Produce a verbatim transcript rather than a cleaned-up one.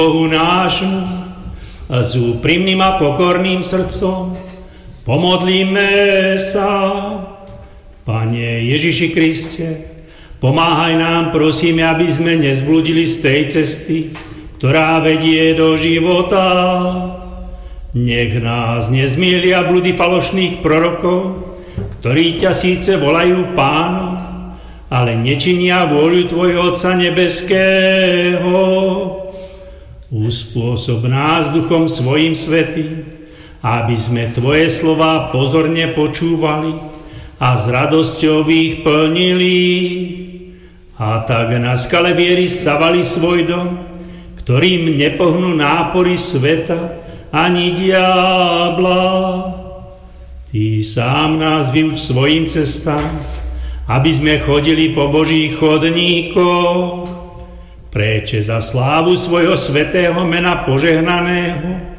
Bohu nášmu a s úprimným a pokorným srdcom pomodlíme sa. Pane Ježiši Kriste, pomáhaj nám, prosíme, aby sme nezbludili z tej cesty, ktorá vedie do života. Nech nás nezmielia bludy falošných prorokov, ktorí ťa síce volajú Pánom, ale nečinia vôľu Tvojho Otca nebeského. Uspôsob nás Duchom svojim svätým, aby sme Tvoje slová pozorne počúvali a s radosťou ich plnili. A tak na skale viery stavali svoj dom, ktorým nepohnú nápory sveta ani diabla. Ty sám nás vyuč svojim cestám, aby sme chodili po Božích chodníkoch, preče za slávu svojho svätého mena požehnaného